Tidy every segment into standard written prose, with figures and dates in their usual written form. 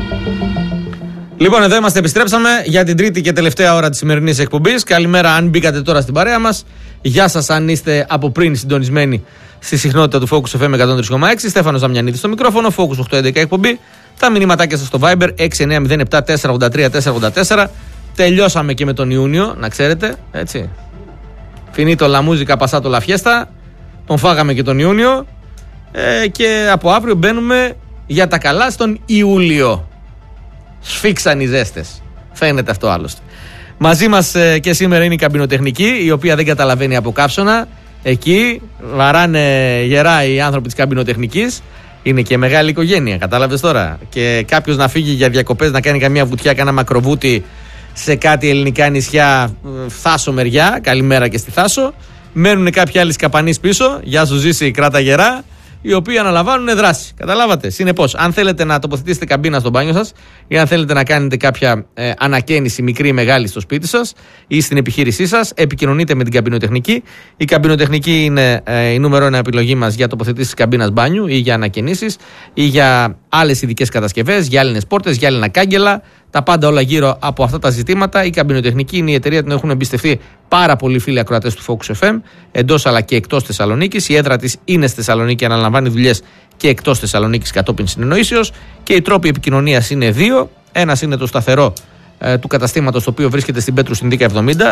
Λοιπόν, εδώ είμαστε, επιστρέψαμε για την τρίτη και τελευταία ώρα της σημερινής εκπομπής. Καλημέρα αν μπήκατε τώρα στην παρέα μας. Γεια σας αν είστε από πριν συντονισμένοι στη συχνότητα του Focus FM 103,6. Στέφανος Δαμιανίδης στο μικρόφωνο, Focus 811 εκπομπή. Τα μηνύματάκια σας στο Viber 6907-483-484. Τελειώσαμε και με τον Ιούνιο, να ξέρετε, έτσι. Finito la musica, passato la fiesta. Τον φάγαμε και τον Ιούνιο. Και από αύριο μπαίνουμε για τα καλά στον Ιούλιο. Σφίξαν οι ζέστες. Φαίνεται αυτό άλλωστε. Μαζί μας και σήμερα είναι η καμπινοτεχνική, η οποία δεν καταλαβαίνει από καύσωνα. Εκεί βαράνε γερά οι άνθρωποι της καμπινοτεχνικής. Είναι και μεγάλη οικογένεια, κατάλαβες τώρα. Και κάποιος να φύγει για διακοπές, να κάνει καμία βουτιά, κάνα μακροβούτι σε κάτι ελληνικά νησιά, Θάσο μεριά. Καλημέρα και στη Θάσο. Μένουν κάποιοι άλλοι σκαπανείς πίσω. Γεια σου Ζήση, κράτα γερά. Οι οποίοι αναλαμβάνουν δράση. Καταλάβατε. Συνεπώς, αν θέλετε να τοποθετήσετε καμπίνα στο μπάνιο σας ή αν θέλετε να κάνετε κάποια ανακαίνιση μικρή ή μεγάλη στο σπίτι σας ή στην επιχείρησή σας, επικοινωνείτε με την καμπινοτεχνική. Η καμπινοτεχνική είναι η νούμερο 1 επιλογή μας για τοποθετήσεις καμπίνας μπάνιου ή για ανακαινήσεις ή για άλλες ειδικές κατασκευές, γυάλινες πόρτες, γυάλινα κάγκελα. Τα πάντα όλα γύρω από αυτά τα ζητήματα. Η καμπινοτεχνική είναι η εταιρεία την έχουν εμπιστευτεί πάρα πολλοί φίλοι ακροατές του Focus FM, εντός αλλά και εκτός Θεσσαλονίκης. Η έδρα της είναι στη Θεσσαλονίκη, αναλαμβάνει δουλειές και εκτός Θεσσαλονίκης κατόπιν συνεννοήσεως. Και οι τρόποι επικοινωνίας είναι δύο. Ένας είναι το σταθερό του καταστήματος, το οποίο βρίσκεται στην Πέτρου Συνδίκα 70,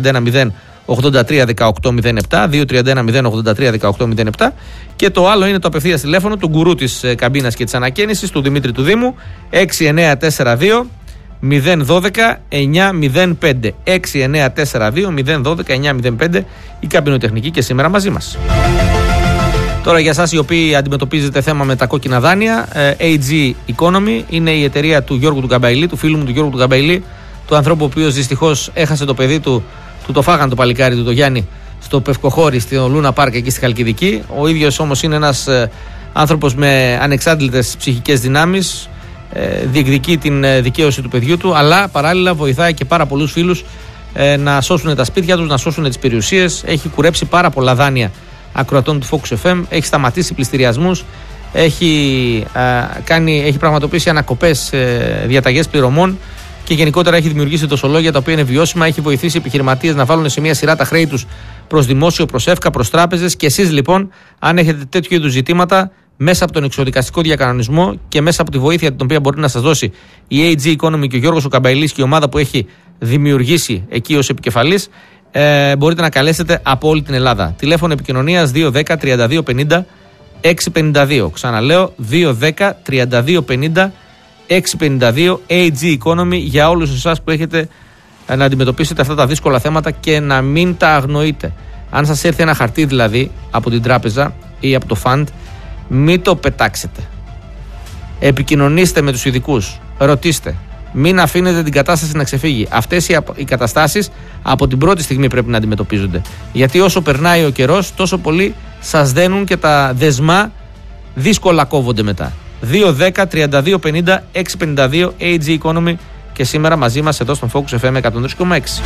2310-83-1807, 2310-83-1807. Και το άλλο είναι το απευθείας τηλέφωνο του γκουρού της καμπίνας και της ανακαίνησης, του Δημήτρη του Δήμου, 6942 012 905. 6942 012 905. Η καμπινοτεχνική και σήμερα μαζί μας. Τώρα για εσάς οι οποίοι αντιμετωπίζετε θέμα με τα κόκκινα δάνεια, AG Economy είναι η εταιρεία του Γιώργου του Καμπαϊλή, του φίλου μου του Γιώργου του Καμπαϊλή, του ανθρώπου ο οποίος δυστυχώς έχασε το παιδί του, το φάγαν το παλικάρι του, το Γιάννη, στο Πευκοχώρι, στο Λούνα Πάρκ εκεί στη Χαλκιδική. Ο ίδιος όμως είναι ένας άνθρωπος με ανεξάντλητες ψυχικές δυνάμεις, διεκδικεί την δικαίωση του παιδιού του, αλλά παράλληλα βοηθάει και πάρα πολλούς φίλους να σώσουν τα σπίτια τους, να σώσουν τις περιουσίες. Έχει κουρέψει πάρα πολλά δάνεια ακροατών του Focus FM, έχει σταματήσει πληστηριασμούς, έχει πραγματοποιήσει ανακοπές, διαταγές πληρωμών και γενικότερα έχει δημιουργήσει δοσολόγια τα οποία είναι βιώσιμα. Έχει βοηθήσει επιχειρηματίες να βάλουν σε μια σειρά τα χρέη τους προς δημόσιο, προς ΕΦΚΑ, προς τράπεζες. Και εσείς λοιπόν, αν έχετε τέτοιου είδους ζητήματα, μέσα από τον εξοδικαστικό διακανονισμό και μέσα από τη βοήθεια την οποία μπορεί να σας δώσει η AG Economy και ο Γιώργος ο Καμπαϊλής και η ομάδα που έχει δημιουργήσει εκεί ως επικεφαλής, μπορείτε να καλέσετε από όλη την Ελλάδα. Τηλέφωνο επικοινωνίας 210 32 50 652. Ξαναλέω 210 32 50 652. AG Economy για όλους εσάς που έχετε να αντιμετωπίσετε αυτά τα δύσκολα θέματα και να μην τα αγνοείτε. Αν σας έρθει ένα χαρτί δηλαδή από την τράπεζα ή από το fund, μην το πετάξετε. Επικοινωνήστε με τους ειδικούς. Ρωτήστε. Μην αφήνετε την κατάσταση να ξεφύγει. Αυτές οι καταστάσεις από την πρώτη στιγμή πρέπει να αντιμετωπίζονται. Γιατί όσο περνάει ο καιρός, τόσο πολύ σας δένουν και τα δεσμά δύσκολα κόβονται μετά. 210 32 50 652 AG Economy και σήμερα μαζί μας εδώ στον Focus FM 103,6.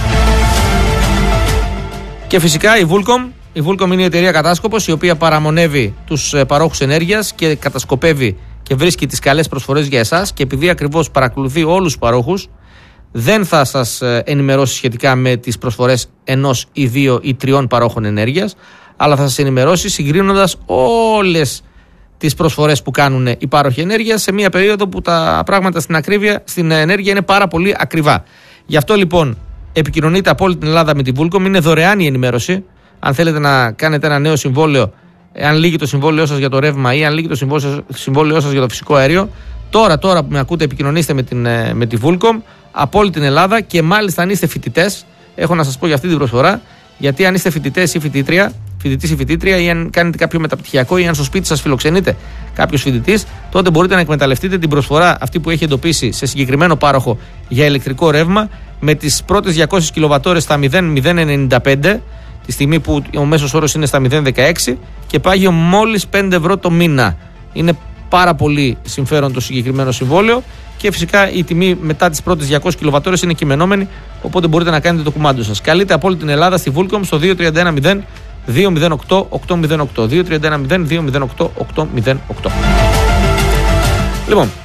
Και φυσικά η Vulcom. Η Vulcom είναι η εταιρεία κατάσκοπος η οποία παραμονεύει τους παρόχους ενέργειας και κατασκοπεύει και βρίσκει τις καλές προσφορές για εσάς. Και επειδή ακριβώς παρακολουθεί όλους τους παρόχους, δεν θα σας ενημερώσει σχετικά με τις προσφορές ενός ή δύο ή τριών παρόχων ενέργειας, αλλά θα σας ενημερώσει συγκρίνοντας όλες τις προσφορές που κάνουν οι πάροχοι ενέργειας σε μια περίοδο που τα πράγματα στην ενέργεια είναι πάρα πολύ ακριβά. Γι' αυτό λοιπόν επικοινωνείτε από όλη την Ελλάδα με την Vulcom. Είναι δωρεάν η ενημέρωση. Αν θέλετε να κάνετε ένα νέο συμβόλαιο, αν λύγει το συμβόλαιό σας για το ρεύμα ή αν λύγει το συμβόλαιό σας για το φυσικό αέριο, τώρα που με ακούτε, επικοινωνήστε με τη Vulcom από όλη την Ελλάδα. Και μάλιστα αν είστε φοιτητές, έχω να σας πω για αυτή την προσφορά, γιατί αν είστε φοιτητές ή φοιτητής ή φοιτήτρια, ή αν κάνετε κάποιο μεταπτυχιακό, ή αν στο σπίτι σας φιλοξενείτε κάποιος φοιτητής, τότε μπορείτε να εκμεταλλευτείτε την προσφορά αυτή που έχει εντοπίσει σε συγκεκριμένο πάροχο για ηλεκτρικό ρεύμα, με τις πρώτες 200 κιλοβατόρες στα 0,095, τη στιγμή που ο μέσος όρος είναι στα 0,16 και πάγιο μόλις 5 ευρώ το μήνα. Είναι πάρα πολύ συμφέρον το συγκεκριμένο συμβόλαιο και φυσικά η τιμή μετά τις πρώτες 200 κιλοβατόρες είναι κειμενόμενη, οπότε μπορείτε να κάνετε το κουμάντο σας. Καλείτε από όλη την Ελλάδα στη Vulcom στο 2310 208 808. 2310 208 808. Λοιπόν,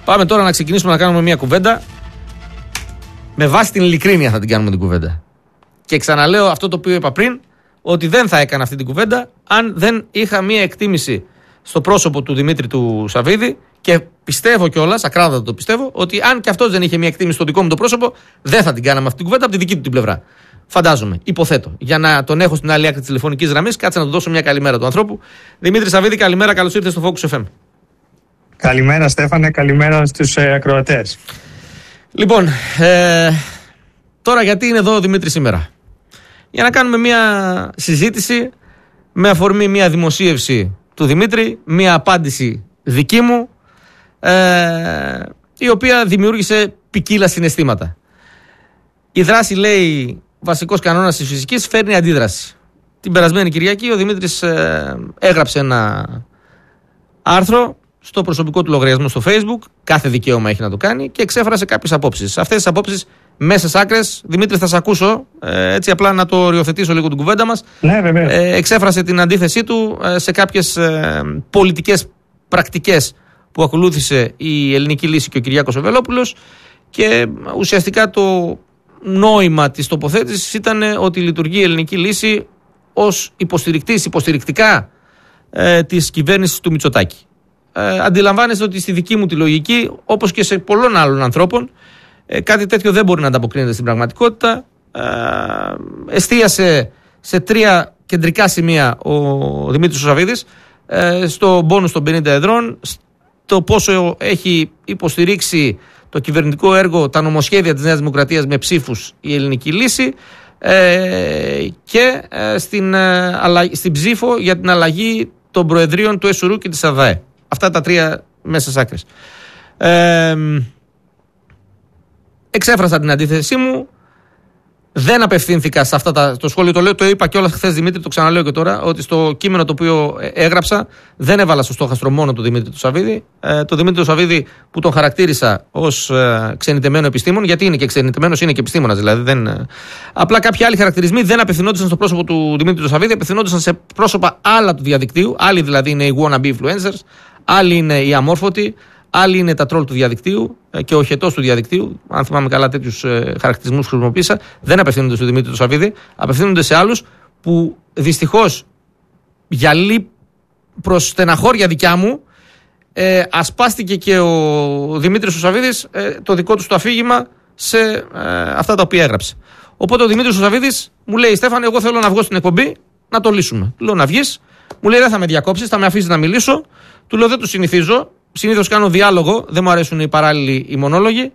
Πάμε τώρα να ξεκινήσουμε να κάνουμε μια κουβέντα. Με βάση την ειλικρίνεια θα την κάνουμε την κουβέντα. Και ξαναλέω αυτό το οποίο είπα πριν, ότι δεν θα έκανα αυτή την κουβέντα αν δεν είχα μια εκτίμηση στο πρόσωπο του Δημήτρη του Σαββίδη, και πιστεύω κιόλας, ακράδαντα το πιστεύω, ότι αν και αυτός δεν είχε μια εκτίμηση στο δικό μου το πρόσωπο, δεν θα την κάναμε αυτή την κουβέντα από τη δική του την πλευρά. Φαντάζομαι, υποθέτω. Για να τον έχω στην άλλη άκρη της τηλεφωνικής γραμμής, κάτσε να του δώσω μια καλημέρα του ανθρώπου. Δημήτρη Σαββίδη, καλημέρα, καλώς ήρθες στο Focus FM. Καλημέρα Στέφανε, καλημέρα στους ακροατές. Λοιπόν, τώρα γιατί είναι εδώ ο Δημήτρης σήμερα? Για να κάνουμε μια συζήτηση με αφορμή μια δημοσίευση του Δημήτρη, μια απάντηση δική μου, η οποία δημιούργησε ποικίλα συναισθήματα. Η δράση, λέει, βασικός κανόνας της φυσικής, φέρνει αντίδραση. Την περασμένη Κυριακή ο Δημήτρης έγραψε ένα άρθρο στο προσωπικό του λογαριασμό στο Facebook, κάθε δικαίωμα έχει να το κάνει, και εξέφρασε κάποιες απόψεις. Αυτές τις απόψεις, μέσες άκρες, Δημήτρη, θα σε ακούσω, έτσι απλά να το οριοθετήσω λίγο την κουβέντα μας. Ναι, βέβαια. Εξέφρασε την αντίθεσή του σε κάποιες πολιτικές πρακτικές που ακολούθησε η Ελληνική Λύση και ο Κυριάκος ο Βελόπουλος, και ουσιαστικά το νόημα της τοποθέτησης ήταν ότι λειτουργεί η Ελληνική Λύση ως υποστηρικτικά της κυβέρνησης του Μητσοτάκη. Αντιλαμβάνεστε ότι στη δική μου τη λογική, όπως και σε πολλών άλλων ανθρώπων, κάτι τέτοιο δεν μπορεί να ανταποκρίνεται στην πραγματικότητα. Εστίασε σε 3 κεντρικά σημεία ο Δημήτρης Σαββίδης, στο μπόνους των 50 εδρών, στο πόσο έχει υποστηρίξει το κυβερνητικό έργο, τα νομοσχέδια της Νέας Δημοκρατίας με ψήφους η Ελληνική Λύση, και στην ψήφο για την αλλαγή των προεδρίων του ΕΣΟΡΟΥ και της ΑΔΑΕ. Αυτά τα 3 μέσες άκρες. Εξέφρασα την αντίθεσή μου. Δεν απευθύνθηκα σε αυτά το σχόλιο. Το είπα κιόλας χθες, Δημήτρη, το ξαναλέω και τώρα, ότι στο κείμενο το οποίο έγραψα δεν έβαλα στο στόχαστρο μόνο του Δημήτρη του Σαββίδη. Το Δημήτρη του Σαββίδη, που τον χαρακτήρισα ως ξενιτεμένο επιστήμον, γιατί είναι και ξενιτεμένος, είναι και επιστήμονας δηλαδή. Απλά κάποιοι άλλοι χαρακτηρισμοί δεν απευθυνόντουσαν στο πρόσωπο του Δημήτρη του Σαββίδη, απευθυνόντουσαν σε πρόσωπα άλλα του διαδικτύου. Άλλοι δηλαδή είναι οι wannabe influencers, άλλοι είναι οι αμόρφωτοι, άλλοι είναι τα τρόλ του διαδικτύου και ο χετός του διαδικτύου. Αν θυμάμαι καλά, τέτοιους χαρακτηρισμούς χρησιμοποίησα. Δεν απευθύνονται στον Δημήτρη του Σαββίδη, απευθύνονται σε άλλους που δυστυχώς, γυαλί προς στεναχώρια δικιά μου, ασπάστηκε και ο Δημήτρης του Σαββίδης το δικό του το αφήγημα σε αυτά τα οποία έγραψε. Οπότε ο Δημήτρης του Σαββίδης μου λέει: Στέφανε, εγώ θέλω να βγω στην εκπομπή να το λύσουμε. Του λέω: να βγεις. Μου λέει: δεν θα με διακόψεις, θα με αφήσεις να μιλήσω. Του λέω: δεν το συνηθίζω. Συνήθως κάνω διάλογο, δεν μου αρέσουν οι παράλληλοι οι μονόλογοι.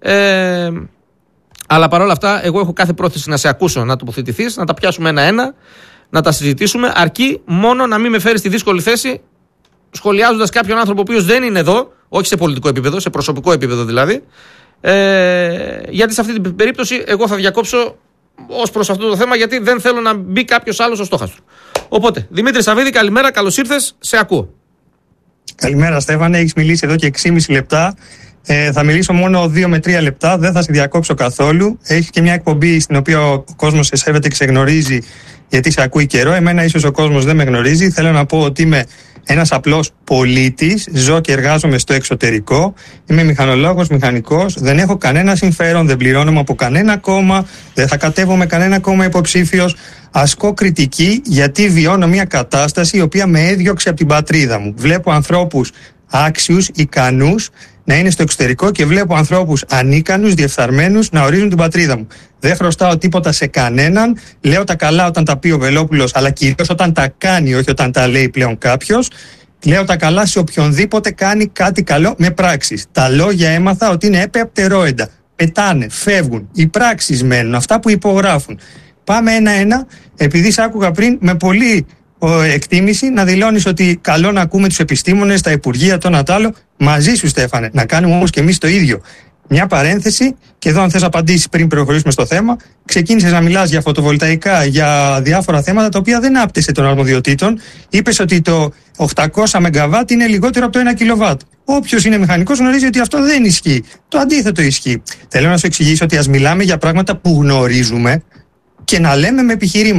Αλλά παρόλα αυτά, εγώ έχω κάθε πρόθεση να σε ακούσω, να τοποθετηθείς, να τα πιάσουμε ένα-ένα, να τα συζητήσουμε, αρκεί μόνο να μην με φέρεις στη δύσκολη θέση σχολιάζοντας κάποιον άνθρωπο ο οποίος δεν είναι εδώ, όχι σε πολιτικό επίπεδο, σε προσωπικό επίπεδο δηλαδή. Γιατί σε αυτή την περίπτωση εγώ θα διακόψω ως προς αυτό το θέμα, γιατί δεν θέλω να μπει κάποιος άλλος στο στόχαστρο. Οπότε, Δημήτρη Σαββίδη, καλημέρα, καλώς ήρθες, σε ακούω. Καλημέρα Στέφανε, έχεις μιλήσει εδώ και 6,5 λεπτά. Θα μιλήσω μόνο 2 με 3 λεπτά, δεν θα σε διακόψω καθόλου. Έχεις και μια εκπομπή στην οποία ο κόσμος σε σέβεται και σε γνωρίζει, γιατί σε ακούει καιρό. Εμένα ίσως ο κόσμος δεν με γνωρίζει. Θέλω να πω ότι είμαι ένας απλός πολίτης, ζω και εργάζομαι στο εξωτερικό. Είμαι μηχανολόγος, μηχανικός, δεν έχω κανένα συμφέρον, δεν πληρώνομαι από κανένα κόμμα, δεν θα κατέβω με κανένα κόμμα υποψήφιος. Ασκώ κριτική γιατί βιώνω μια κατάσταση η οποία με έδιωξε από την πατρίδα μου. Βλέπω ανθρώπους άξιους, ικανούς να είναι στο εξωτερικό και βλέπω ανθρώπους ανίκανους, διεφθαρμένους να ορίζουν την πατρίδα μου. Δεν χρωστάω τίποτα σε κανέναν. Λέω τα καλά όταν τα πει ο Βελόπουλος, αλλά κυρίως όταν τα κάνει, όχι όταν τα λέει πλέον κάποιος. Λέω τα καλά σε οποιονδήποτε κάνει κάτι καλό με πράξεις. Τα λόγια έμαθα ότι είναι έπεπτερόεντα. Πετάνε, φεύγουν. Οι πράξεις μένουν, αυτά που υπογράφουν. Πάμε ένα-ένα, επειδή σ' άκουγα πριν με πολύ εκτίμηση να δηλώνεις ότι καλό να ακούμε τους επιστήμονες, τα υπουργεία, το ένα τ' άλλο. Μαζί σου, Στέφανε, να κάνουμε όμως και εμείς το ίδιο. Μια παρένθεση, και εδώ αν θες απαντήσεις πριν προχωρήσουμε στο θέμα, ξεκίνησες να μιλάς για φωτοβολταϊκά, για διάφορα θέματα τα οποία δεν άπτεσαι των αρμοδιοτήτων. Είπες ότι το 800 ΜΒ είναι λιγότερο από το 1 κιλοβάτ. Όποιος είναι μηχανικός γνωρίζει ότι αυτό δεν ισχύει. Το αντίθετο ισχύει. Θέλω να σου εξηγήσω ότι ας μιλάμε για πράγματα που γνωρίζουμε και να λέμε με επιχειρήματα.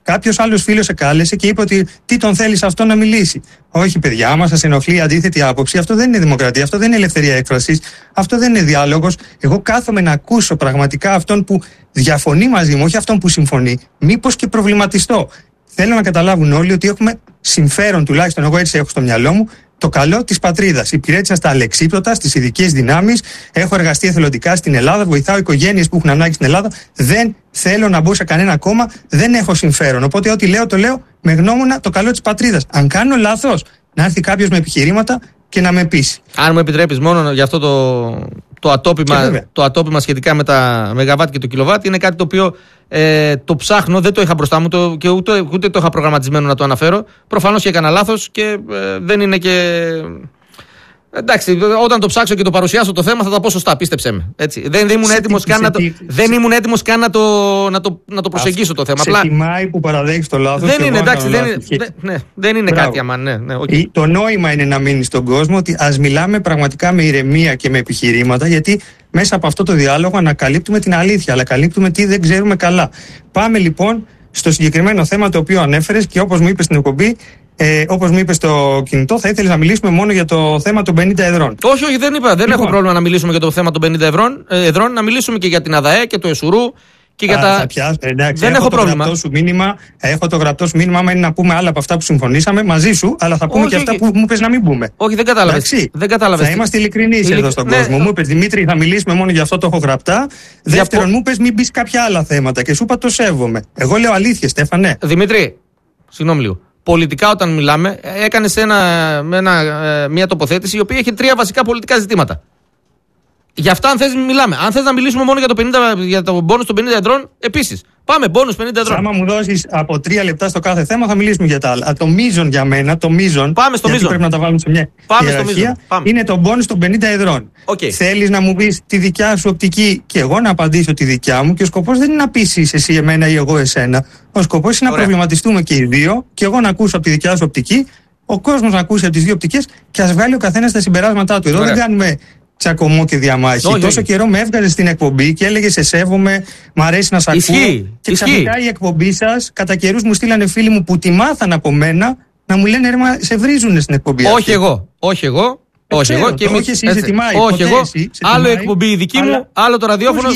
Κάποιος άλλος φίλος σε κάλεσε και είπε ότι τι τον θέλει αυτό να μιλήσει. Όχι, παιδιά, άμα σας ενοχλεί η αντίθετη άποψη, αυτό δεν είναι δημοκρατία, αυτό δεν είναι ελευθερία έκφρασης, αυτό δεν είναι διάλογος. Εγώ κάθομαι να ακούσω πραγματικά αυτόν που διαφωνεί μαζί μου, όχι αυτόν που συμφωνεί, μήπως και προβληματιστώ. Θέλω να καταλάβουν όλοι ότι έχουμε συμφέρον, τουλάχιστον εγώ έτσι έχω στο μυαλό μου, το καλό της πατρίδας. Υπηρέτησα στα αλεξίπτωτα, στις ειδικές δυνάμεις, έχω εργαστεί εθελοντικά στην Ελλάδα, βοηθάω οικογένειες που έχουν ανάγκη στην Ελλάδα. Δεν θέλω να μπω σε κανένα κόμμα, δεν έχω συμφέρον. Οπότε, ό,τι λέω, το λέω με γνώμονα το καλό της πατρίδας. Αν κάνω λάθος, να έρθει κάποιος με επιχειρήματα και να με πείσει. Αν μου επιτρέπεις, μόνο για αυτό το ατόπιμα σχετικά με τα μεγαβάτ και το κιλοβάτ, είναι κάτι το οποίο το ψάχνω, δεν το είχα μπροστά μου και ούτε το είχα προγραμματισμένο να το αναφέρω. Προφανώς και έκανα λάθος και δεν είναι και. Εντάξει, όταν το ψάξω και το παρουσιάσω το θέμα θα τα πω σωστά, πίστεψέ με. Έτσι. Δεν ήμουν έτοιμος καν να το προσεγγίσω το θέμα. Σε τιμάει που παραδέχεις το λάθος. Δεν είναι, εντάξει, δεν είναι κάτι αμάν. Το νόημα είναι να μείνει στον κόσμο ότι ας μιλάμε πραγματικά με ηρεμία και με επιχειρήματα, γιατί μέσα από αυτό το διάλογο ανακαλύπτουμε την αλήθεια, αλλά καλύπτουμε τι δεν ξέρουμε καλά. Πάμε λοιπόν στο συγκεκριμένο θέμα το οποίο ανέφερες και όπως μου είπες στην εκπομπή. Όπως μου είπες στο κινητό, θα ήθελες να μιλήσουμε μόνο για το θέμα των 50 εδρών. Όχι, δεν είπα. Δεν έχω πρόβλημα να μιλήσουμε για το θέμα των 50 εδρών. Να μιλήσουμε και για την ΑΔΑΕ και το ΕΣΟΥΡΟΥ και για τα. Εντάξει, δεν έχω πρόβλημα. Έχω το γραπτό σου μήνυμα. Άμα είναι να πούμε άλλα από αυτά που συμφωνήσαμε μαζί σου, αλλά θα πούμε και αυτά που μου είπες να μην πούμε. Όχι, δεν κατάλαβες. Θα είμαστε ειλικρινείς εδώ στον κόσμο. Μου είπες, Δημήτρη, θα μιλήσουμε μόνο για αυτό, το έχω γραπτά. Δεύτερον, μου είπες, μην μπεις κάποια άλλα θέματα και σου είπα, το σέβομαι. Εγώ λέω αλήθεια, Στέφανε. Δημήτρη, συγγνώμη λίγο. Πολιτικά, όταν μιλάμε, έκανε μια τοποθέτηση η οποία έχει 3 βασικά πολιτικά ζητήματα. Για αυτά, αν θες, μιλάμε. Αν θες να μιλήσουμε μόνο για το μπόνους των 50 εδρών, επίσης. Πάμε, μπόνους 50 εδρών. Άμα μου δώσεις από 3 λεπτά στο κάθε θέμα, θα μιλήσουμε για τα άλλα. Το μείζον για μένα, Πάμε στο μείζον. Πρέπει να τα βάλουμε σε μια ιεραρχία. Είναι το μπόνους των 50 εδρών. Θέλεις να μου πεις τη δικιά σου οπτική και εγώ να απαντήσω τη δικιά μου, και ο σκοπός δεν είναι να πείσεις εσύ εμένα ή εγώ εσένα. Ο σκοπός είναι να προβληματιστούμε και οι δύο, και εγώ να ακούσω από τη δικιά σου οπτική, ο κόσμος να ακούσει από τις δύο οπτικές και ας βγάλει ο καθένας τα συμπεράσματά του. Εδώ δεν κάνουμε τσακωμό και διαμάχη. Τόσο καιρό με έβγαζε στην εκπομπή και έλεγε σε σέβομαι, μ' αρέσει να σ' ακούω. Και ξαφνικά η εκπομπή σας, κατά καιρούς μου στείλανε φίλοι μου που τη μάθαν από μένα να μου λένε ρε, σε βρίζουνε στην εκπομπή. Όχι εγώ. Όχι εγώ. Όχι εγώ. Άλλο εκπομπή η δική μου, άλλο το ραδιόφωνο.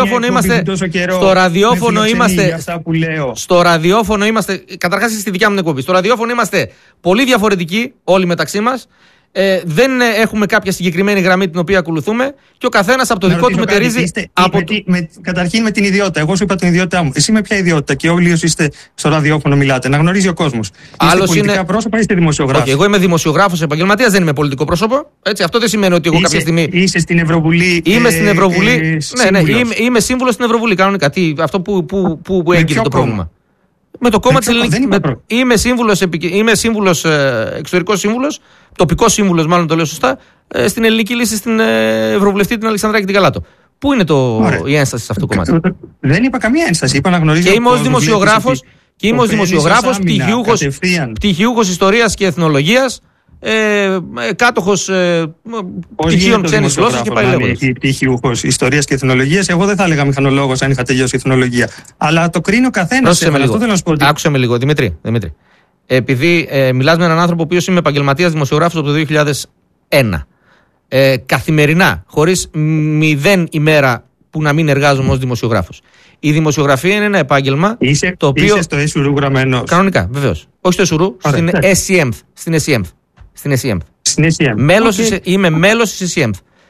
Στο ραδιόφωνο είμαστε. Καταρχάς στη δικιά μου εκπομπή. Στο ραδιόφωνο είμαστε πολύ διαφορετικοί όλοι μεταξύ μας. Δεν έχουμε κάποια συγκεκριμένη γραμμή την οποία ακολουθούμε και ο καθένας από το δικό του μετερίζει. Καταρχήν με την ιδιότητα. Εγώ σου είπα την ιδιότητά μου. Εσύ με ποια ιδιότητα και όλοι όσοι είστε στο ραδιόφωνο μιλάτε? Να γνωρίζει ο κόσμος. Είστε πολιτικά πρόσωπα ή είστε δημοσιογράφοι? Όχι, εγώ είμαι δημοσιογράφος επαγγελματίας, δεν είμαι πολιτικό πρόσωπο. Έτσι, αυτό δεν σημαίνει ότι εγώ κάποια στιγμή. Είσαι στην Ευρωβουλή. Είμαι στην Ευρωβουλή. Είμαι σύμβουλος στην Ευρωβουλή. Κανονικά. Αυτό που έγκυται το πρόβλημα. Με το κόμμα της Ελληνικής. Είμαι σύμβουλος, εξωτερικός σύμβουλος, τοπικός σύμβουλος, μάλλον το λέω σωστά, στην Ελληνική Λύση, στην Ευρωβουλευτή την Αλεξανδράκη την Καλάτο. Πού είναι η ένσταση σε αυτό το κομμάτι? Δεν είπα καμία ένσταση. Είπα να γνωρίζω. Και είμαι ως δημοσιογράφος, πτυχιούχος ιστορίας και εθνολογίας, κάτοχος πτυχίων ξένης γλώσσας και πάλι λέγοντας. Πτυχιούχος ιστορίας και εθνολογίας. Εγώ δεν θα έλεγα μηχανολόγος αν είχα τελειώσει εθνολογία. Αλλά το κρίνει ο καθένας. Άκουσε με λίγο, Δημήτρη. Επειδή μιλάς με έναν άνθρωπο ο οποίος είμαι επαγγελματίας δημοσιογράφος από το 2001. Καθημερινά, χωρίς 0 ημέρα που να μην εργάζομαι ως δημοσιογράφος. Η δημοσιογραφία είναι ένα επάγγελμα το οποίο. Είσαι στο ΕΣΟΥΡΟΥ γραμμένος? Κανονικά, βεβαίως. Όχι στο ΕΣΟΥΡΟΥ, στην ΕΣΥΕΜ. Είμαι μέλος της ΕΣΥΕΜ.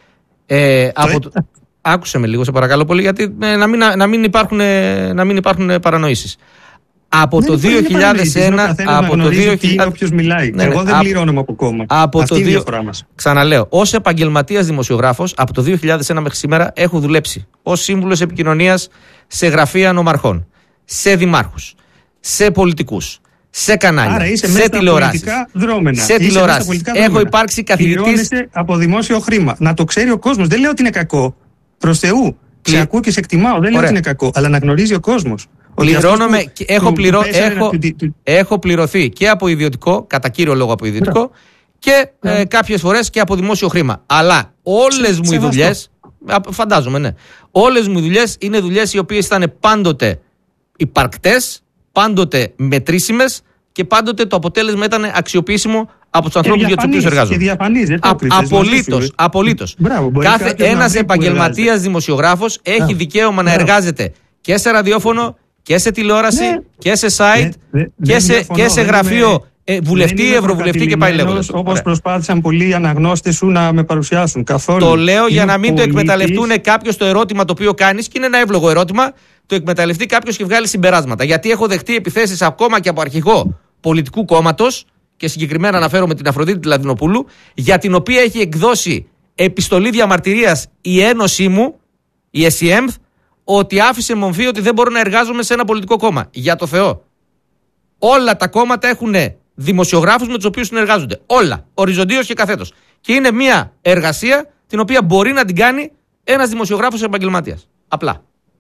Άκουσε με λίγο, σε παρακαλώ πολύ, γιατί να μην υπάρχουν παρανοήσεις. Από το 2001. Όποιος μιλάει. Εγώ δεν πληρώνομαι από κόμμα. Αυτή είναι η διαφορά μας. Ξαναλέω, ως επαγγελματίας δημοσιογράφος, από το 2001 μέχρι σήμερα έχω δουλέψει ως σύμβουλος επικοινωνίας σε γραφεία νομαρχών, σε δημάρχους, σε πολιτικούς, σε κανάλια, σε τηλεοράσεις. Έχω υπάρξει καθηγητής. Από δημόσιο χρήμα. Να το ξέρει ο κόσμος. Δεν λέω ότι είναι κακό. Προς Θεού. Σε ακούω και σε εκτιμάω. Δεν λέω ότι είναι κακό. Αλλά να γνωρίζει ο κόσμος. Έχω πληρωθεί και από ιδιωτικό, κατά κύριο λόγο από ιδιωτικό, και κάποιες φορές και από δημόσιο χρήμα. Αλλά όλες μου οι δουλειές, φαντάζομαι, ναι, όλες μου οι δουλειές είναι δουλειές οι οποίες ήταν πάντοτε υπαρκτές, πάντοτε μετρήσιμες και πάντοτε το αποτέλεσμα ήταν αξιοποιήσιμο από τους ανθρώπους για τους οποίους εργάζονται. Και διαφανής, Απολύτως. Ένας επαγγελματίας δημοσιογράφος έχει δικαίωμα να εργάζεται και σε ραδιόφωνο και σε τηλεόραση και σε site και σε γραφείο βουλευτή, ευρωβουλευτή και πάει λέγοντας. Όπως προσπάθησαν πολλοί αναγνώστες σου να με παρουσιάσουν. Καθόλου. Το λέω για να μην το εκμεταλλευτούν κάποιος το ερώτημα το οποίο κάνεις, και είναι ένα εύλογο ερώτημα, το εκμεταλλευτεί κάποιος και βγάλει συμπεράσματα. Γιατί έχω δεχτεί επιθέσεις ακόμα και από αρχηγό πολιτικού κόμματος, και συγκεκριμένα αναφέρομαι την Αφροδίτη Λαδινοπούλου, για την οποία έχει εκδώσει επιστολή διαμαρτυρίας η ένωσή μου, η ΕΣΥΕΜΘ, ότι άφησε μομφή ότι δεν μπορώ να εργάζομαι σε ένα πολιτικό κόμμα. Για το Θεό. Όλα τα κόμματα έχουν δημοσιογράφους με τους οποίους συνεργάζονται. Όλα. Οριζοντίως και καθέτως. Και είναι μια εργασία την οποία μπορεί να την κάνει ένας δημοσιογράφος επαγγελματίας. Απλά.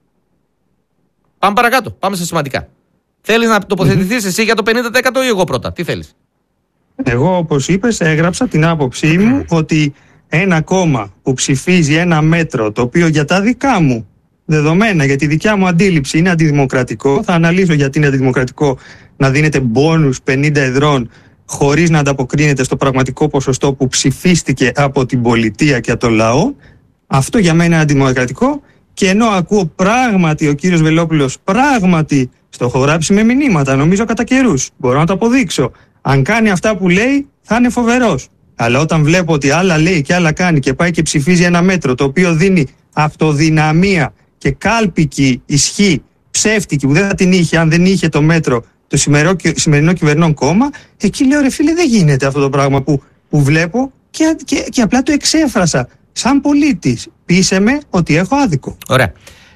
Πάμε παρακάτω. Πάμε σε σημαντικά. Θέλεις να τοποθετηθείς εσύ για το 50% ή εγώ πρώτα? Τι θέλεις? Εγώ, όπως είπες, έγραψα την άποψή μου ότι ένα κόμμα που ψηφίζει ένα μέτρο το οποίο για τα δικά μου δεδομένα, για τη δικιά μου αντίληψη είναι αντιδημοκρατικό, θα αναλύσω γιατί είναι αντιδημοκρατικό να δίνεται μπόνους 50 εδρών χωρίς να ανταποκρίνεται στο πραγματικό ποσοστό που ψηφίστηκε από την πολιτεία και από το λαό. Αυτό για μένα είναι αντιδημοκρατικό. Και ενώ ακούω πράγματι ο κύριος Βελόπουλος πράγματι στοχογράψει με μηνύματα, νομίζω κατά καιρούς, μπορώ να το αποδείξω. Αν κάνει αυτά που λέει, θα είναι φοβερός. Αλλά όταν βλέπω ότι άλλα λέει και άλλα κάνει και πάει και ψηφίζει ένα μέτρο το οποίο δίνει αυτοδυναμία και κάλπικη ισχύ ψεύτικη που δεν θα την είχε αν δεν είχε το μέτρο το σημερινό κυβερνών κόμμα, εκεί λέω ρε φίλε, δεν γίνεται αυτό το πράγμα που βλέπω και απλά το εξέφρασα. Σαν πολίτης, πείσε με ότι έχω άδικο. Ωραία.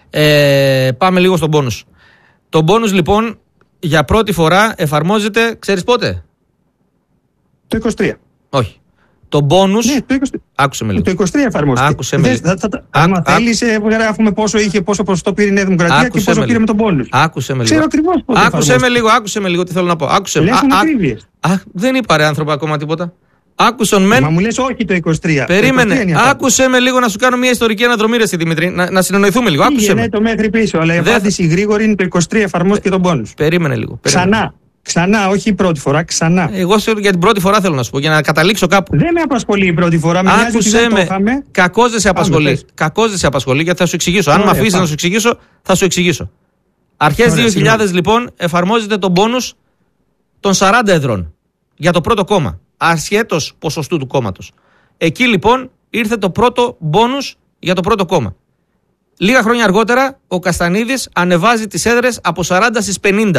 Πάμε λίγο στον πόνους. Το πόνους λοιπόν για πρώτη φορά εφαρμόζεται, ξέρεις πότε? Το 23. Όχι. Το μπόνους. Ναι, το 23. Άκουσε με λίγο. Το 23 εφαρμόζεται. Άκουσε με λίγο. Άμα θέλεις, γράφουμε πόσο είχε, πόσο ποσοστό πήρε η Νέα Δημοκρατία και πόσο πήρε με τον μπόνους. Άκουσε με λίγο. Ξέρω ακριβώς πότε. Άκουσε με λίγο τι θέλω να πω. Άκουσε με. Δεν είπα ρε άνθρωπο ακόμα τίποτα. Άκουσον μεν. Μα μου λες όχι το 23. Περίμενε. Άκουσε με λίγο να σου κάνω μια ιστορική αναδρομή, ρε Δημήτρη. Να συνεννοηθούμε λίγο. Άκουσε με. Το μέχρι πίσω, αλλά η απάντηση γρήγορη είναι το 23 εφαρμόστηκε τον πόνους. Περίμενε λίγο. Ξανά, όχι η πρώτη φορά, ξανά. Εγώ για την πρώτη φορά θέλω να σου πω, για να καταλήξω κάπου. Δεν με απασχολεί η πρώτη φορά, με νοιάζει ότι δεν το είχαμε. Κακώς δεν σε απασχολεί. Κακώς δεν σε απασχολεί, γιατί θα σου εξηγήσω. Αν με αφήσεις να σου εξηγήσω, θα σου εξηγήσω. Αρχές 2000 λοιπόν εφαρμόζεται τον πόνους των 40 εδρών για το πρώτο κόμμα, ασχέτως ποσοστού του κόμματος. Εκεί λοιπόν ήρθε το πρώτο μπόνους για το πρώτο κόμμα. Λίγα χρόνια αργότερα ο Καστανίδης ανεβάζει τις έδρες από 40 στις 50.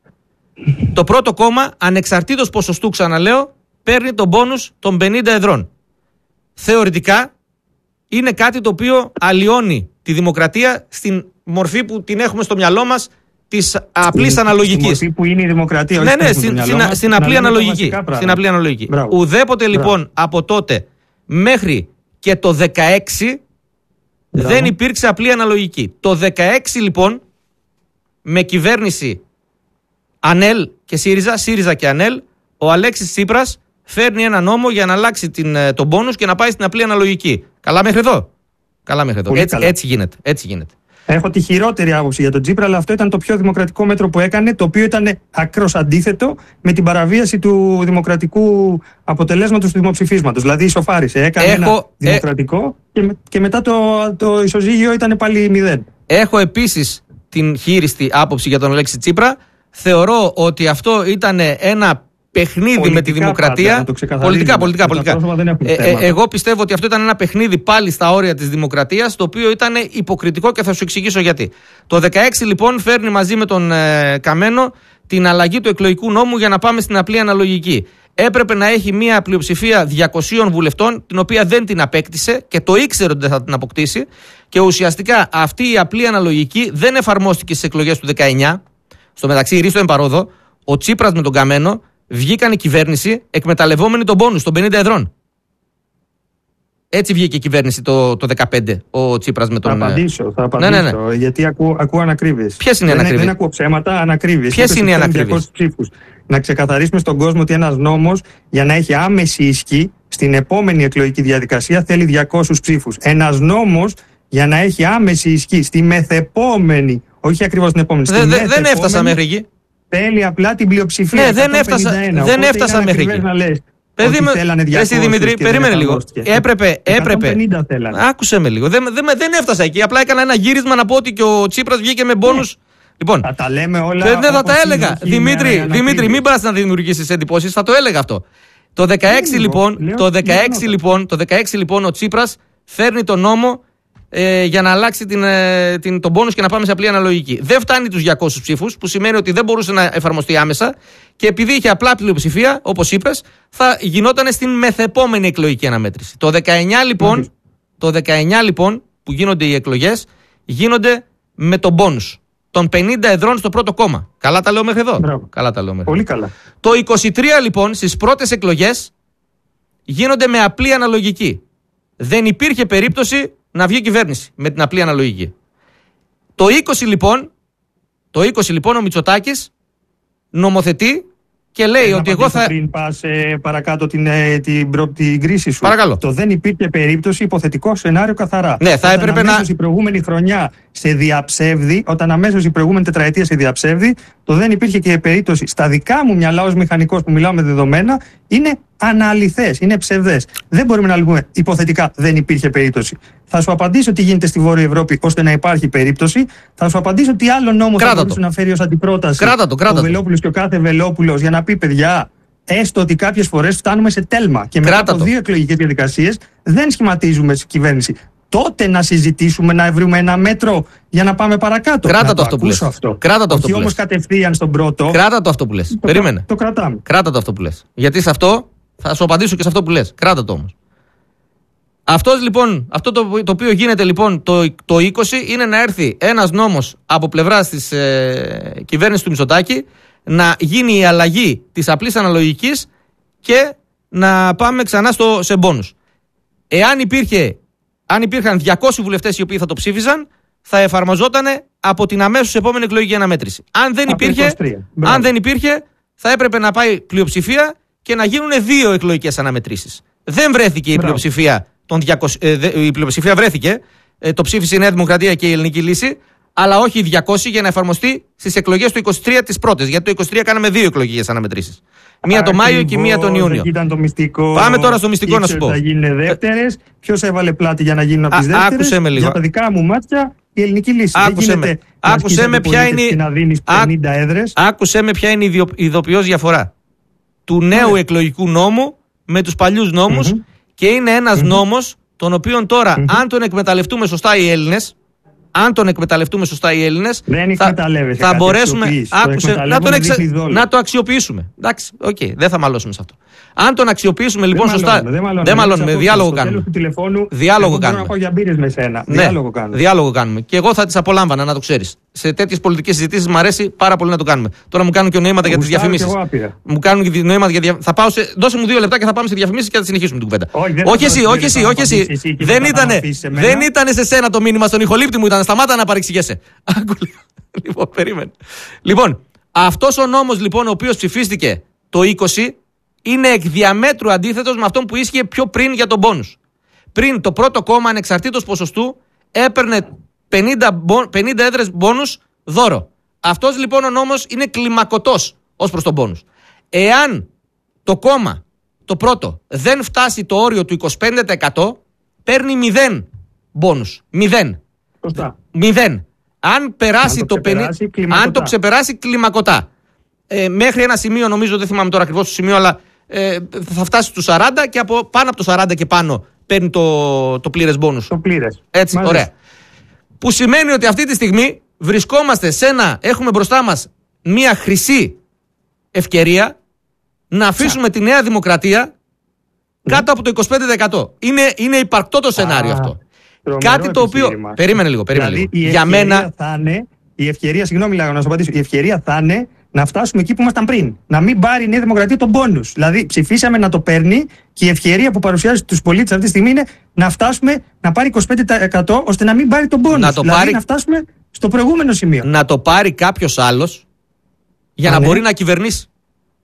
Το πρώτο κόμμα, ανεξαρτήτως ποσοστού, ξαναλέω, παίρνει τον μπόνους των 50 εδρών. Θεωρητικά είναι κάτι το οποίο αλλοιώνει τη δημοκρατία στην μορφή που την έχουμε στο μυαλό μας, της απλής αναλογικής. Στην μορφή που είναι η δημοκρατία, όχι στην απλή αναλογική. Στην απλή αναλογική. Ουδέποτε λοιπόν από τότε μέχρι και το 16 δεν υπήρξε απλή αναλογική. Το 16 λοιπόν με κυβέρνηση ΑΝΕΛ και ΣΥΡΙΖΑ και ΑΝΕΛ, ο Αλέξης Τσίπρας φέρνει ένα νόμο για να αλλάξει τον πόνους και να πάει στην απλή αναλογική. Καλά μέχρι εδώ. Έτσι γίνεται. Έχω τη χειρότερη άποψη για τον Τσίπρα, αλλά αυτό ήταν το πιο δημοκρατικό μέτρο που έκανε, το οποίο ήταν ακρός αντίθετο με την παραβίαση του δημοκρατικού αποτελέσματος του δημοψηφίσματος. Δηλαδή ισοφάρισε. Έκανε ένα δημοκρατικό και μετά το ισοζύγιο ήταν πάλι 0. Έχω επίσης την χείριστη άποψη για τον Αλέξη Τσίπρα. Θεωρώ ότι αυτό ήταν ένα παιχνίδι πολιτικά με τη δημοκρατία. Πολιτικά. Εγώ πιστεύω ότι αυτό ήταν ένα παιχνίδι πάλι στα όρια της δημοκρατίας, το οποίο ήταν υποκριτικό και θα σου εξηγήσω γιατί. Το 16 λοιπόν φέρνει μαζί με τον Καμένο την αλλαγή του εκλογικού νόμου για να πάμε στην απλή αναλογική. Έπρεπε να έχει μια πλειοψηφία 200 βουλευτών, την οποία δεν την απέκτησε και το ήξερε ότι δεν θα την αποκτήσει. Και ουσιαστικά αυτή η απλή αναλογική δεν εφαρμόστηκε στις εκλογές του 19. Στο μεταξύ, ρίστο εμπαρόδο, ο Τσίπρας με τον Καμένο βγήκαν η κυβέρνηση εκμεταλλευόμενοι τον πόνους των 50 εδρών. Έτσι βγήκε η κυβέρνηση το 15, ο Τσίπρας με τον... Θα απαντήσω, γιατί ακούω ανακρίβειες. Ποιες είναι οι ανακρίβειες? Δεν ακούω ψέματα, ανακρίβειες. Ποιες είναι οι ανακρίβειες? Να ξεκαθαρίσουμε στον κόσμο ότι ένας νόμος για να έχει άμεση ισχύ στην επόμενη εκλογική διαδικασία θέλει 200 ψήφους. Ένας νόμος για να έχει άμεση ισχύ στη μεθεπόμενη, όχι ακριβώς την επόμενη. Δεν έφτασα μέχρι εκεί. Θέλει απλά την πλειοψηφία. Ναι, δεν έφτασαν μέχρι εκεί. Παιδί μου, εσύ Δημήτρη, περίμενε λίγο. Έπρεπε. Άκουσε με λίγο. Δεν έφτασα εκεί. Απλά έκανα ένα γύρισμα να πω ότι και ο Τσίπρας βγήκε με μπόνους. Λοιπόν, θα τα λέμε όλα. Δεν θα τα έλεγα. Δημήτρη, μην πας να δημιουργήσεις εντυπώσεις. Θα το έλεγα αυτό. Το 16 λοιπόν ο Τσίπρας φέρνει τον νόμο για να αλλάξει τον πόνους και να πάμε σε απλή αναλογική. Δεν φτάνει τους 200 ψήφους, που σημαίνει ότι δεν μπορούσε να εφαρμοστεί άμεσα, και επειδή είχε απλά πλειοψηφία, όπως είπες, θα γινόταν στην μεθεπόμενη εκλογική αναμέτρηση. Το 19 λοιπόν που γίνονται οι εκλογές, γίνονται με τον πόνους των 50 εδρών στο πρώτο κόμμα. Καλά τα λέω μέχρι εδώ. Καλά τα λέω μέχρι. Πολύ καλά. Το 23 λοιπόν στις πρώτες εκλογές γίνονται με απλή αναλογική. Δεν υπήρχε περίπτωση να βγει κυβέρνηση με την απλή αναλογική. Το 20 λοιπόν ο Μητσοτάκης νομοθετεί και λέει ότι εγώ θα... Πριν πας παρακάτω την κρίση σου. Παρακαλώ. Το δεν υπήρχε περίπτωση, υποθετικό σενάριο καθαρά. Ναι, θα έπρεπε να... η προηγούμενη χρονιά σε διαψεύδει, όταν αμέσως η προηγούμενη τετραετία σε διαψεύδει, το δεν υπήρχε και περίπτωση. Στα δικά μου μυαλά ως μηχανικός που μιλάω με δεδομένα, είναι αναλυθές, είναι ψευδές. Δεν μπορούμε να πούμε υποθετικά δεν υπήρχε περίπτωση. Θα σου απαντήσω τι γίνεται στη Βόρεια Ευρώπη ώστε να υπάρχει περίπτωση. Θα σου απαντήσω τι άλλο νόμο θα μπορούσε να φέρει ως αντιπρόταση ο Βελόπουλος και ο κάθε Βελόπουλος για να πει, παιδιά, έστω ότι κάποιες φορές φτάνουμε σε τέλμα και μετά από 2 εκλογικές διαδικασίες δεν σχηματίζουμε κυβέρνηση. Τότε να συζητήσουμε, να βρούμε ένα μέτρο για να πάμε παρακάτω. Κράτα το αυτό που λες. Όχι όμως κατευθείαν στον πρώτο. Κράτα το αυτό που λες. Περίμενε. Το κρατάμε. Κράτα το αυτό που λες. Γιατί σε αυτό θα σου απαντήσω και σε αυτό που λες. Κράτα το όμως. Αυτό το οποίο γίνεται λοιπόν το 20 είναι να έρθει ένας νόμος από πλευράς της κυβέρνησης του Μητσοτάκη, να γίνει η αλλαγή της απλής αναλογικής και να πάμε ξανά σε μπόνους. Αν υπήρχαν 200 βουλευτές οι οποίοι θα το ψήφιζαν, θα εφαρμοζόταν από την αμέσως επόμενη εκλογική αναμέτρηση. Αν δεν υπήρχε, θα έπρεπε να πάει πλειοψηφία και να γίνουν 2 εκλογικές αναμετρήσεις. Δεν βρέθηκε η πλειοψηφία. Η πλειοψηφία βρέθηκε. Το ψήφισε η Νέα Δημοκρατία και η Ελληνική Λύση, αλλά όχι 200 για να εφαρμοστεί στις εκλογές του 23 τις πρώτες. Γιατί το 23 κάναμε 2 εκλογικές αναμετρήσεις. Μία τον Μάιο και μία τον Ιούνιο. Ήταν το μυστικό. Πάμε τώρα στο μυστικό να σου πω. Θα γίνουν δεύτερες. Ποιος έβαλε πλάτη για να γίνουν από τις δεύτερες? Άκουσε με λίγο. Για τα δικά μου μάτια, η Ελληνική Λύση. Άκουσε με ποια είναι. Και να δίνεις 50 έδρες. Άκουσε με ποια είναι η ειδοποιώς διαφορά του νέου εκλογικού νόμου με τους παλιούς νόμους. Και είναι ένας νόμος τον οποίον τώρα, αν τον εκμεταλλευτούμε σωστά οι Έλληνες, θα μπορέσουμε να το αξιοποιήσουμε. Εντάξει, δεν θα μαλώσουμε σε αυτό. Αν τον αξιοποιήσουμε λοιπόν σωστά. Δεν μαλώνουμε, διάλογο κάνουμε. Διάλογο κάνουμε. Διάλογο κάνουμε. Και εγώ θα τις απολάμβανα, να το ξέρεις. Σε τέτοιες πολιτικές συζητήσεις μου αρέσει πάρα πολύ να το κάνουμε. Τώρα μου κάνουν και νοήματα για τις διαφημίσεις. Θα πάω δώσε μου 2 λεπτά και θα πάμε σε διαφημίσεις και θα συνεχίσουμε την κουβέντα. Όχι εσύ. Δεν ήταν σε σένα το μήνυμα, στον ηχολήπτη μου ήταν. Σταμάτα να παρεξηγέσαι. Λοιπόν, περίμενε. Λοιπόν, αυτός ο νόμος λοιπόν, ο οποίος ψηφίστηκε το 20, είναι εκ διαμέτρου αντίθετος με αυτόν που ίσχυε πιο πριν για τον πόνους. Πριν το πρώτο κόμμα, ανεξαρτήτως ποσοστού, έπαιρνε 50 έδρες μπόνους δώρο. Αυτός λοιπόν ο νόμος είναι κλιμακωτός ως προς τον μπόνους. Εάν το κόμμα, το πρώτο, δεν φτάσει το όριο του 25%, παίρνει 0 μπόνους. 0. Αν το ξεπεράσει, κλιμακωτά. Μέχρι ένα σημείο, νομίζω, δεν θυμάμαι τώρα ακριβώς το σημείο, αλλά θα φτάσει στους 40 και πάνω από το 40 και πάνω παίρνει το πλήρες μπόνους. Το πλήρες. Έτσι, μάλιστα. Ωραία. Που σημαίνει ότι αυτή τη στιγμή βρισκόμαστε έχουμε μπροστά μας μια χρυσή ευκαιρία να αφήσουμε τη Νέα Δημοκρατία κάτω από το 25%. Είναι υπαρκτό το σενάριο αυτό. Κάτι το οποίο. Περίμενε λίγο. Δηλαδή, για μένα. Η ευκαιρία, συγγνώμη, να σου απαντήσω. Η ευκαιρία θα είναι να φτάσουμε εκεί που ήμασταν πριν. Να μην πάρει η Νέα Δημοκρατία τον πόνους. Δηλαδή, ψηφίσαμε να το παίρνει και η ευκαιρία που παρουσιάζει στους πολίτες αυτή τη στιγμή είναι να φτάσουμε να πάρει 25% ώστε να μην πάρει τον πόνους. Να φτάσουμε στο προηγούμενο σημείο. Να το πάρει κάποιος άλλος για να μπορεί να κυβερνήσει.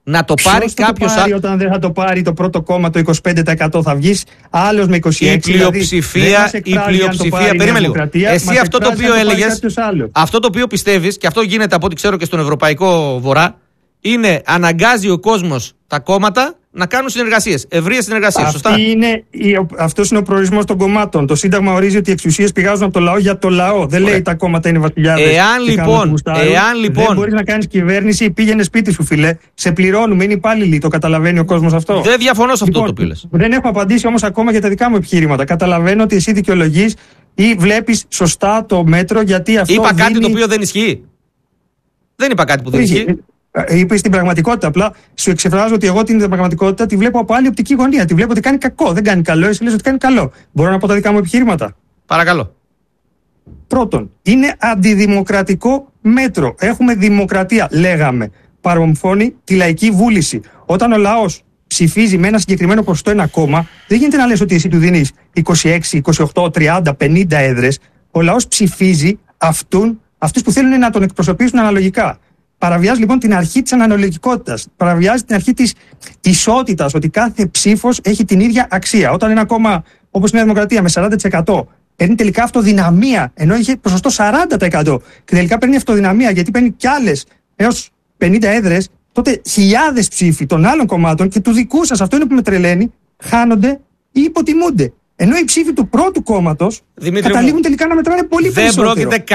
Να το πάρει κάποιο άλλο. Όταν δεν θα το πάρει το πρώτο κόμμα το 25%, θα βγει άλλο με 26%. Η πλειοψηφία. Περίμενε λίγο. Εσύ αυτό το οποίο έλεγες, αυτό το οποίο πιστεύεις, και αυτό γίνεται από ό,τι ξέρω και στον Ευρωπαϊκό Βορρά, είναι αναγκάζει ο κόσμος τα κόμματα να κάνουν συνεργασίες, ευρείες συνεργασίες. Αυτός είναι ο προορισμός των κομμάτων. Το Σύνταγμα ορίζει ότι οι εξουσίες πηγάζουν από το λαό για το λαό. Δεν λέει τα κόμματα είναι βασιλιάδες. Εάν λοιπόν. Δεν μπορείς να κάνεις κυβέρνηση, πήγαινε σπίτι σου, φίλε. Σε πληρώνουμε, είναι υπάλληλοι. Το καταλαβαίνει ο κόσμος αυτό. Δεν διαφωνώ σε αυτό το οποίο λες. Δεν έχω απαντήσει όμως ακόμα για τα δικά μου επιχείρηματα. Καταλαβαίνω ότι εσύ δικαιολογείς ή βλέπεις σωστά το μέτρο, γιατί αυτό. Είπα κάτι το οποίο δεν ισχύει. Δεν είπα κάτι που δεν ισχύει. Είπε στην πραγματικότητα. Απλά σου εξεφράζω ότι εγώ την πραγματικότητα τη βλέπω από άλλη οπτική γωνία. Τη βλέπω ότι κάνει κακό. Δεν κάνει καλό. Εσύ λες ότι κάνει καλό. Μπορώ να πω τα δικά μου επιχειρήματα. Παρακαλώ. Πρώτον, είναι αντιδημοκρατικό μέτρο. Έχουμε δημοκρατία. Λέγαμε. Παρομφώνει τη λαϊκή βούληση. Όταν ο λαός ψηφίζει με ένα συγκεκριμένο ποσοστό ένα κόμμα, δεν γίνεται να λες ότι εσύ του δίνεις 26, 28, 30, 50 έδρες. Ο λαός ψηφίζει αυτούς που θέλουν να τον εκπροσωπήσουν αναλογικά. Παραβιάζει λοιπόν την αρχή της αναλογικότητας. Παραβιάζει την αρχή της ισότητας, ότι κάθε ψήφος έχει την ίδια αξία. Όταν ένα κόμμα όπως η Νέα Δημοκρατία με 40% παίρνει τελικά αυτοδυναμία, ενώ είχε ποσοστό 40%, και τελικά παίρνει αυτοδυναμία γιατί παίρνει κι άλλες έως 50 έδρες, τότε χιλιάδες ψήφοι των άλλων κομμάτων και του δικού σας, αυτό είναι που με τρελαίνει, χάνονται ή υποτιμούνται. Ενώ οι ψήφοι του πρώτου κόμματος καταλήγουν τελικά να μετράνε πολύ περισσότερο.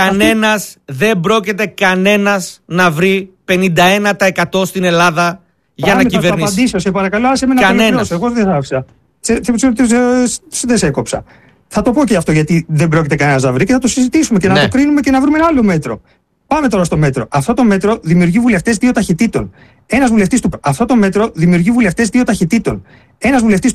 Δεν πρόκειται κανένας να βρει 51% στην Ελλάδα για να κυβερνήσει. Θα απαντήσω, σε παρακαλώ, άσε με να τελειώσω. Εγώ δεν θα άφησα. Δεν σε έκοψα. Θα το πω και αυτό, γιατί δεν πρόκειται κανένας να βρει, και θα το συζητήσουμε και να το κρίνουμε και να βρούμε ένα άλλο μέτρο. Πάμε τώρα στο μέτρο. Αυτό το μέτρο δημιουργεί βουλευτές δύο ταχυτήτων. Αυτό το μέτρο δημιουργεί βουλευτές δύο ταχυτήτων. Ένας βουλευτής